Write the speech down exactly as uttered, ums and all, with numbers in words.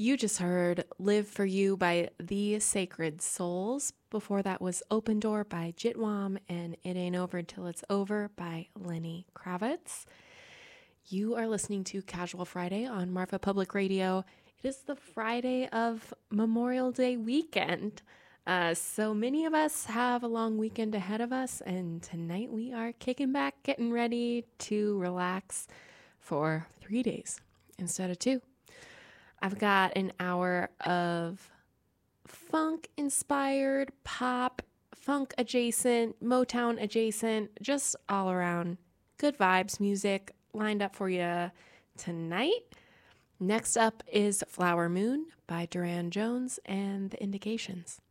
You just heard Live For You by The Sacred Souls. Before that was Open Door by Jitwam and It Ain't Over Till It's Over by Lenny Kravitz. You are listening to Casual Friday on Marfa Public Radio. It is the Friday of Memorial Day weekend. Uh, so many of us have a long weekend ahead of us, and tonight we are kicking back, getting ready to relax for three days instead of two. I've got an hour of funk-inspired, pop, funk adjacent, Motown adjacent, just all around good vibes music lined up for you tonight. Next up is Flower Moon by Duran Jones and The Indications.